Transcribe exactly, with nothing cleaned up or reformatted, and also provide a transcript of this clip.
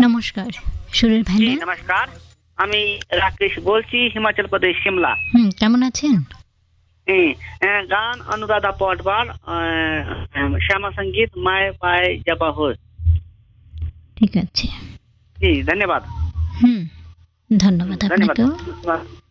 নমস্কার সুরের জি ভান্ডার। নমস্কার। আমি রাকেশ বলছি, হিমাচল প্রদেশ শিমলা। হুম কেমন আছেন? হ্যাঁ, আহ, গান অনুরাধা পটবার, আহ, শ্যামা সঙ্গীত মায় পায় জবা हो। ঠিক আছে। জি ধন্যবাদ। হুম ধন্যবাদ ধন্যবাদ। আপনাকেও।